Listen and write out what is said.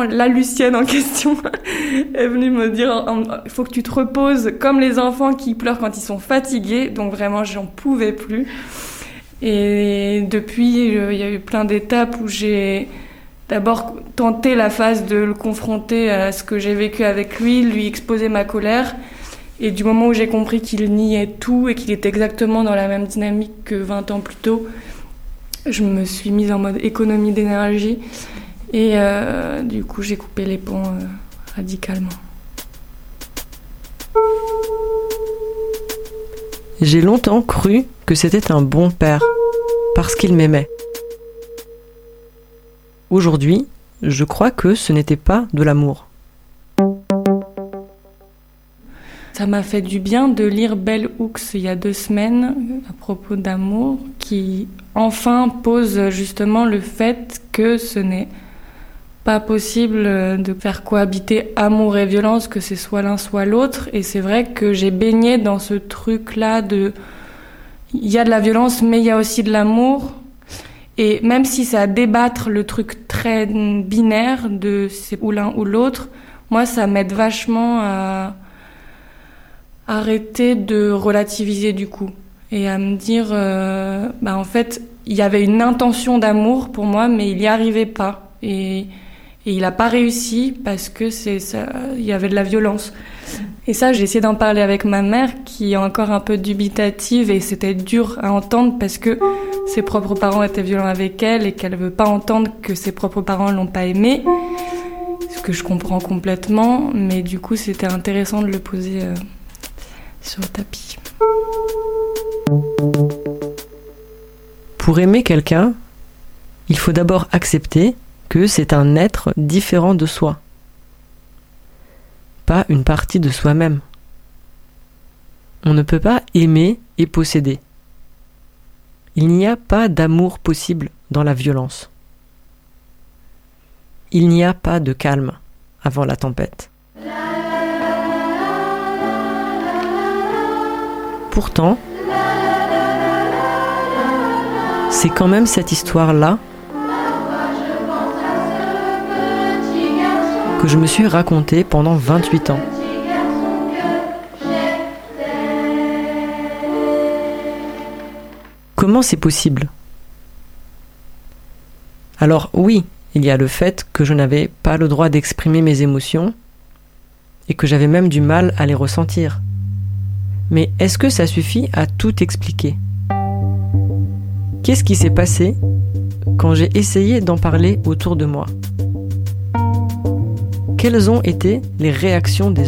la Lucienne en question est venue me dire il faut que tu te reposes comme les enfants qui pleurent quand ils sont fatigués. Donc vraiment, j'en pouvais plus. Et depuis, il y a eu plein d'étapes où j'ai d'abord tenté la phase de le confronter à ce que j'ai vécu avec lui exposer ma colère. Et du moment où j'ai compris qu'il niait tout et qu'il était exactement dans la même dynamique que 20 ans plus tôt, je me suis mise en mode économie d'énergie. Et du coup, j'ai coupé les ponts radicalement. J'ai longtemps cru que c'était un bon père, parce qu'il m'aimait. Aujourd'hui, je crois que ce n'était pas de l'amour. Ça m'a fait du bien de lire Bell Hooks il y a 2 semaines à propos d'amour, qui enfin pose justement le fait que ce n'est pas possible de faire cohabiter amour et violence, que c'est soit l'un soit l'autre. Et c'est vrai que j'ai baigné dans ce truc-là de... Il y a de la violence, mais il y a aussi de l'amour. Et même si c'est à débattre le truc très binaire de c'est ou l'un ou l'autre, moi ça m'aide vachement à arrêter de relativiser du coup et à me dire en fait il y avait une intention d'amour pour moi mais il n'y arrivait pas et il n'a pas réussi parce que il y avait de la violence. Et ça, j'ai essayé d'en parler avec ma mère qui est encore un peu dubitative et c'était dur à entendre parce que ses propres parents étaient violents avec elle et qu'elle ne veut pas entendre que ses propres parents ne l'ont pas aimée. Ce que je comprends complètement, mais du coup, c'était intéressant de le poser sur le tapis. Pour aimer quelqu'un, il faut d'abord accepter que c'est un être différent de soi, pas une partie de soi-même. On ne peut pas aimer et posséder. Il n'y a pas d'amour possible dans la violence. Il n'y a pas de calme avant la tempête. Pourtant, c'est quand même cette histoire-là que je me suis racontée pendant 28 ans. Comment c'est possible ? Alors oui, il y a le fait que je n'avais pas le droit d'exprimer mes émotions et que j'avais même du mal à les ressentir. Mais est-ce que ça suffit à tout expliquer ? Qu'est-ce qui s'est passé quand j'ai essayé d'en parler autour de moi ? Quelles ont été les réactions des autres ?